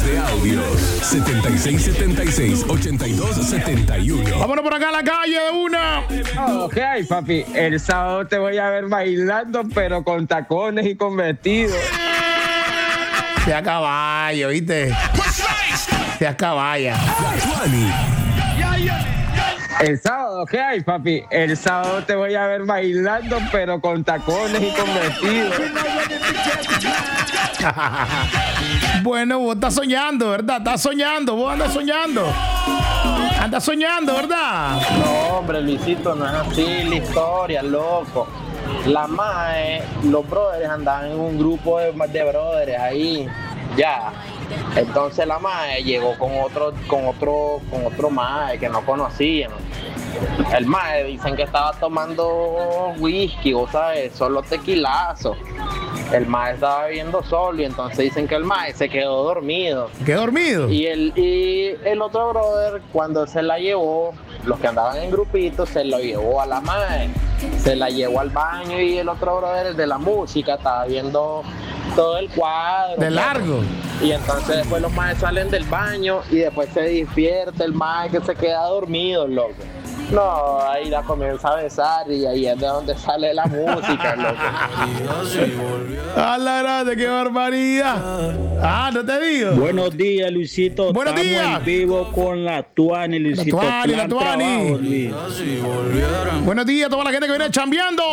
de audios 7676-8271. Vámonos por acá a la calle de una. Ok, papi, el sábado te voy a ver bailando, pero con tacones y con vestido. Sea caballo, ¿viste? Sea caballa. El sábado, ¿qué hay, papi? El sábado te voy a ver bailando, pero con tacones y con vestido. Bueno, vos estás soñando, ¿verdad? Estás soñando, vos andas soñando. Andas soñando, ¿verdad? No, hombre, Luisito, no es así la historia, loco. La mae, los brothers andaban en un grupo de brothers ahí, ya. Entonces la mae llegó con otro mae que no conocían. El mae dicen que estaba tomando whisky, vos sabes, solo tequilazo. El mae estaba bebiendo solo y entonces dicen que el mae se quedó dormido. ¿Quedó dormido? Y el otro brother, cuando se la llevó, los que andaban en grupitos, se lo llevó a la mae. Se la llevó al baño y el otro brother, el de la música, estaba viendo todo el cuadro. De largo. Y entonces después los maes salen del baño y después se despierta el mae que se queda dormido, loco. No, ahí la comienza a besar y ahí es de donde sale la música, loco. A la grande, qué barbaridad. Ah, no te digo. Buenos días, Luisito. Buenos Estamos días. en vivo con la Tuani, Luisito. La Tuani. Plan trabajo, Luis. Buenos días a toda la gente que viene chambeando.